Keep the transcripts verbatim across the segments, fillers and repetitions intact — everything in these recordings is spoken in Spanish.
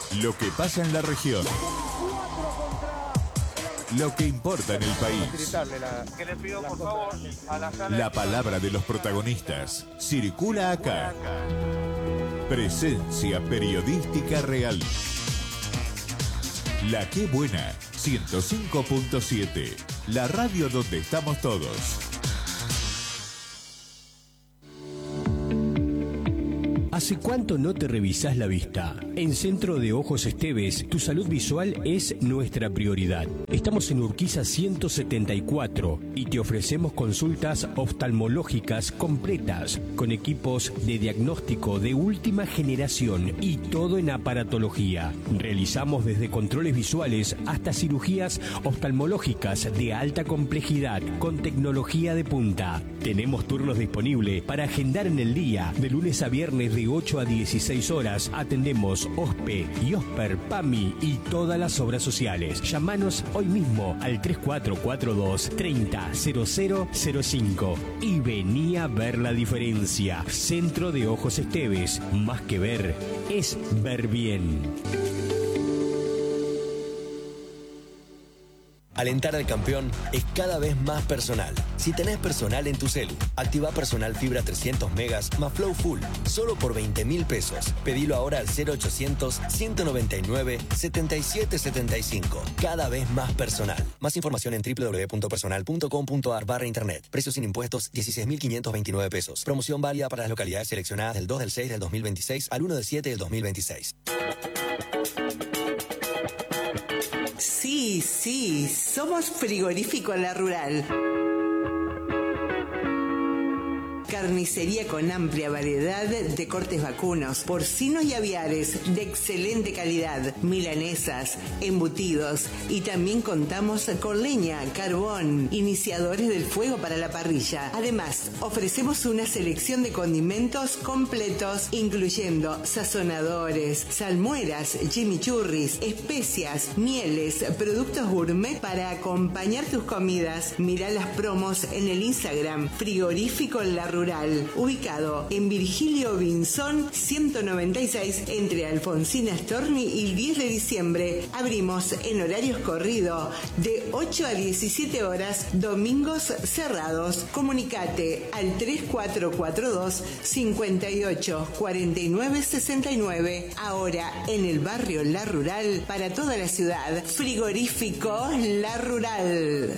Lo que pasa en la región. Lo que importa en el país. La palabra de los protagonistas circula acá. Presencia periodística real. La Qué Buena, ciento cinco punto siete. La radio donde estamos todos. ¿Hace cuánto no te revisás la vista? En Centro de Ojos Esteves, tu salud visual es nuestra prioridad. Estamos en Urquiza ciento setenta y cuatro y te ofrecemos consultas oftalmológicas completas con equipos de diagnóstico de última generación y todo en aparatología. Realizamos desde controles visuales hasta cirugías oftalmológicas de alta complejidad con tecnología de punta. Tenemos turnos disponibles para agendar en el día, de lunes a viernes de ocho a dieciséis horas. Atendemos O S P E, IOSPER, PAMI y todas las obras sociales. Llámanos hoy mismo al tres cuatro cuatro dos, treinta, cero cero cero cinco y vení a ver la diferencia. Centro de Ojos Esteves, más que ver, es ver bien. Alentar al campeón es cada vez más personal. Si tenés personal en tu celu, activa Personal Fibra trescientos megas más Flow Full, solo por veinte mil pesos. Pedilo ahora al cero ochocientos, ciento noventa y nueve, setenta y siete setenta y cinco. Cada vez más personal. Más información en doble u doble u doble u punto personal punto com punto a r barra internet. Precios sin impuestos, dieciséis mil quinientos veintinueve pesos. Promoción válida para las localidades seleccionadas del dos del seis del dos mil veintiséis al uno del siete del dos mil veintiséis. Sí, sí, somos Frigorífico La Rural. Carnicería con amplia variedad de cortes vacunos, porcinos y aviares de excelente calidad, milanesas, embutidos y también contamos con leña, carbón, iniciadores del fuego para la parrilla. Además, ofrecemos una selección de condimentos completos, incluyendo sazonadores, salmueras, chimichurris, especias, mieles, productos gourmet para acompañar tus comidas. Mirá las promos en el Instagram Frigorífico La Rural, ubicado en Virgilio Vinzón ciento noventa y seis entre Alfonsina Storni y diez de diciembre. Abrimos en horarios corrido de ocho a diecisiete horas, domingos cerrados. Comunicate al tres cuatro cuatro dos, cincuenta y ocho, cuarenta y nueve sesenta y nueve. Ahora en el barrio La Rural para toda la ciudad. Frigorífico La Rural.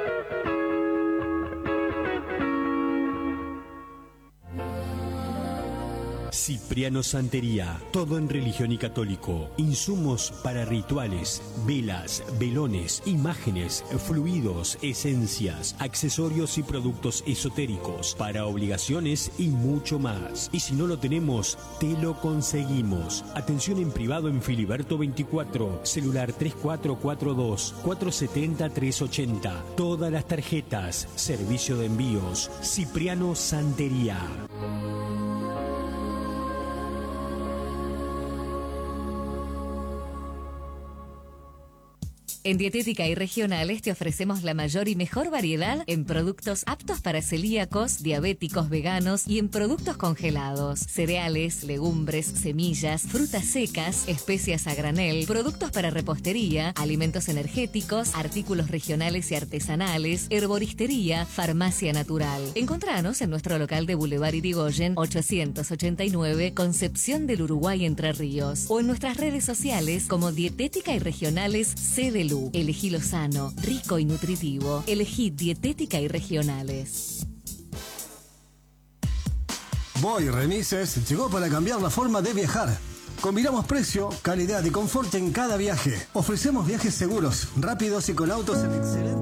Cipriano Santería, todo en religión y católico, insumos para rituales, velas, velones, imágenes, fluidos, esencias, accesorios y productos esotéricos, para obligaciones y mucho más. Y si no lo tenemos, te lo conseguimos. Atención en privado en Filiberto veinticuatro, celular tres cuatro cuatro dos, cuatro siete cero, tres ocho cero, todas las tarjetas, servicio de envíos, Cipriano Santería. En Dietética y Regionales te ofrecemos la mayor y mejor variedad en productos aptos para celíacos, diabéticos, veganos y en productos congelados. Cereales, legumbres, semillas, frutas secas, especias a granel, productos para repostería, alimentos energéticos, artículos regionales y artesanales, herboristería, farmacia natural. Encontranos en nuestro local de Boulevard Irigoyen ochocientos ochenta y nueve, Concepción del Uruguay, Entre Ríos, o en nuestras redes sociales como Dietética y Regionales C D L. Elegí lo sano, rico y nutritivo. Elegí Dietética y Regionales. Boy Remises llegó para cambiar la forma de viajar. Combinamos precio, calidad y confort en cada viaje. Ofrecemos viajes seguros, rápidos y con autos en excelente